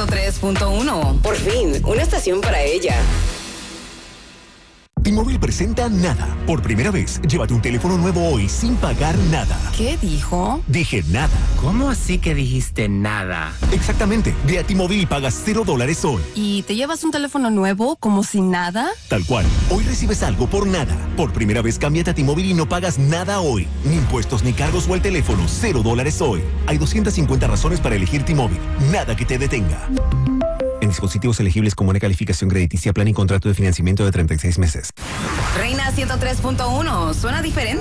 103.1. Por fin, una estación para ella. T-Mobile presenta Nada. Por primera vez, llévate un teléfono nuevo hoy sin pagar nada. ¿Qué dijo? Dije nada. ¿Cómo así que dijiste nada? Exactamente. Ve a T-Mobile y pagas $0 hoy. ¿Y te llevas un teléfono nuevo como sin nada? Tal cual. Hoy recibes algo por nada. Por primera vez, cámbiate a T-Mobile y no pagas nada hoy. Ni impuestos ni cargos o al teléfono. $0 hoy. Hay 250 razones para elegir T-Mobile. Nada que te detenga. En dispositivos elegibles con buena calificación crediticia, plan y contrato de financiamiento de 36 meses. Reina 103.1. Suena diferente.